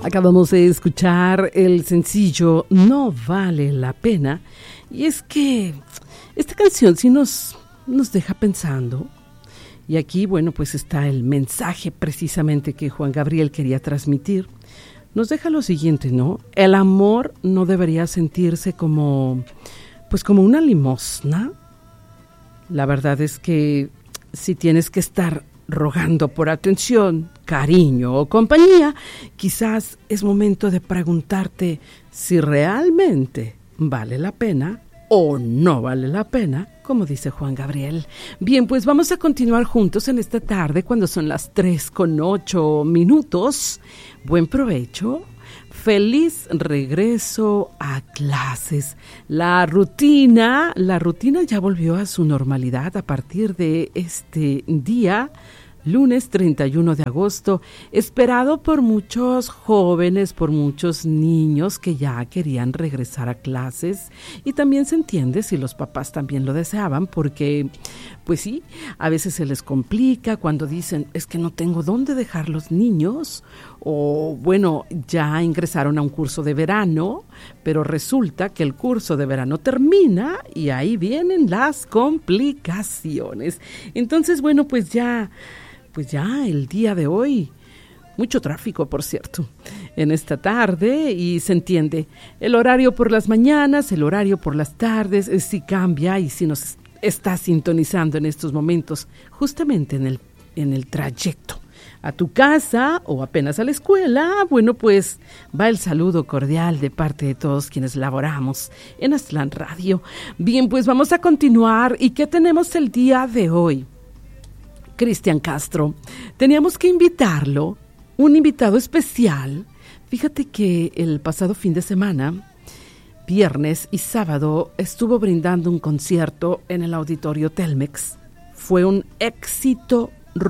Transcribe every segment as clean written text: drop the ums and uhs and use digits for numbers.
Acabamos de escuchar el sencillo No Vale la Pena, y es que esta canción sí nos deja pensando. Y aquí, bueno, pues está el mensaje precisamente que Juan Gabriel quería transmitir. Nos deja lo siguiente, ¿no? El amor no debería sentirse como una limosna. La verdad es que si tienes que estar rogando por atención, cariño o compañía, quizás es momento de preguntarte si realmente vale la pena o no vale la pena, como dice Juan Gabriel. Bien, pues vamos a continuar juntos en esta tarde cuando son las 3:08. Buen provecho. Feliz regreso a clases. La rutina ya volvió a su normalidad a partir de este día, lunes 31 de agosto, esperado por muchos jóvenes, por muchos niños que ya querían regresar a clases. Y también se entiende si los papás también lo deseaban, porque, pues sí, a veces se les complica cuando dicen, es que no tengo dónde dejar los niños, o bueno, ya ingresaron a un curso de verano, pero resulta que el curso de verano termina y ahí vienen las complicaciones. Entonces, bueno, pues ya el día de hoy, mucho tráfico, por cierto, en esta tarde, y se entiende, el horario por las mañanas, el horario por las tardes, sí cambia, y si nos está sintonizando en estos momentos, justamente en el trayecto a tu casa o apenas a la escuela, bueno, pues va el saludo cordial de parte de todos quienes laboramos en Aztlán Radio. Bien, pues vamos a continuar. ¿Y qué tenemos el día de hoy? Cristian Castro, teníamos que invitarlo, un invitado especial. Fíjate que el pasado fin de semana, viernes y sábado, estuvo brindando un concierto en el Auditorio Telmex. Fue un éxito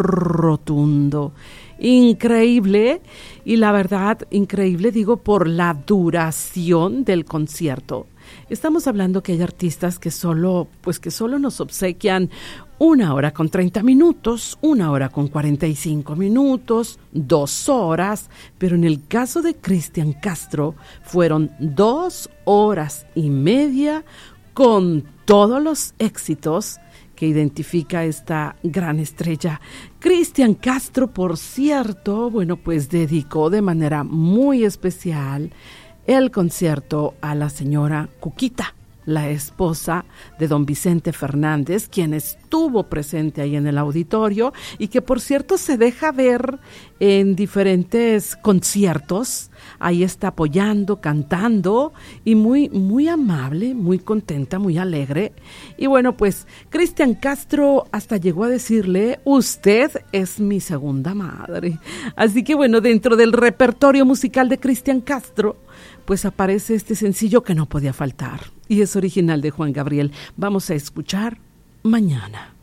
rotundo, increíble, y la verdad, increíble, digo, por la duración del concierto. Estamos hablando que hay artistas que solo nos obsequian 1 hora con 30 minutos, 1 hora con 45 minutos, 2 horas, pero en el caso de Cristian Castro fueron 2 horas y media con todos los éxitos que identifica esta gran estrella. Cristian Castro, por cierto, bueno, pues dedicó de manera muy especial el concierto a la señora Cuquita, la esposa de don Vicente Fernández, quien estuvo presente ahí en el auditorio y que, por cierto, se deja ver en diferentes conciertos. Ahí está apoyando, cantando, y muy, muy amable, muy contenta, muy alegre. Y bueno, pues Cristian Castro hasta llegó a decirle, usted es mi segunda madre. Así que bueno, dentro del repertorio musical de Cristian Castro, pues aparece este sencillo que no podía faltar, y es original de Juan Gabriel. Vamos a escuchar Mañana.